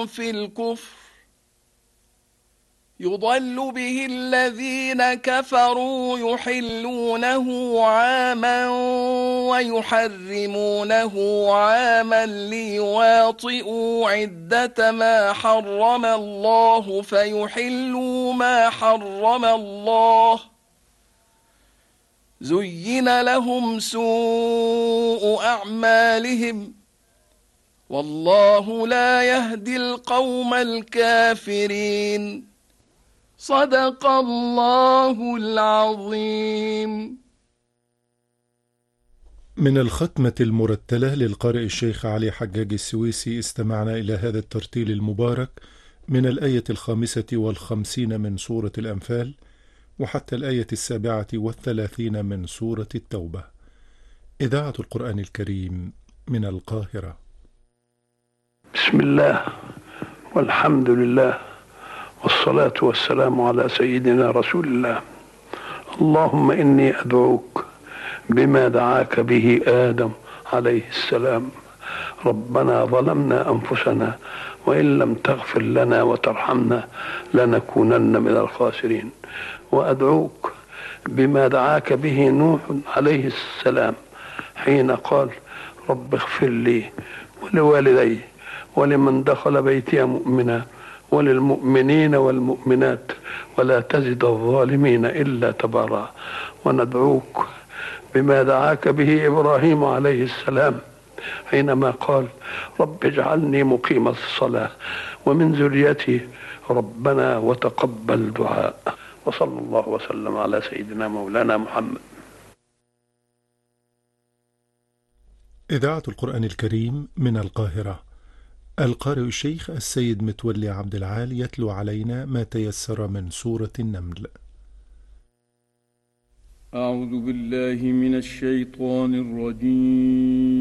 في الكفر يضل به الذين كفروا يحلونه عاما ويحرمونه عاما ليواطئوا عدة ما حرم الله فيحلوا ما حرم الله زين لهم سوء أعمالهم والله لا يهدي القوم الكافرين. صدق الله العظيم. من الختمة المرتلة للقارئ الشيخ علي حجاج السويسي استمعنا إلى هذا الترتيل المبارك من الآية 55 من سورة الأنفال وحتى الآية 37 من سورة التوبة. إذاعة القرآن الكريم من القاهرة. بسم الله والحمد لله والصلاة والسلام على سيدنا رسول الله. اللهم إني أدعوك بما دعاك به آدم عليه السلام. ربنا ظلمنا أنفسنا وإن لم تغفر لنا وترحمنا لنكونن من الخاسرين. وأدعوك بما دعاك به نوح عليه السلام حين قال رب اغفر لي ولوالدي ولمن دخل بيتي مؤمنا وللمؤمنين والمؤمنات ولا تزد الظالمين إلا تبارا. وندعوك بما دعاك به إبراهيم عليه السلام حينما قال رب اجعلني مقيم الصلاة ومن ذريتي ربنا وتقبل دعاء. وصلى الله وسلم على سيدنا مولانا محمد. إذاعة القرآن الكريم من القاهرة. القارئ الشيخ السيد متولي عبد العال يتلو علينا ما تيسر من سورة النمل. أعوذ بالله من الشيطان الرجيم.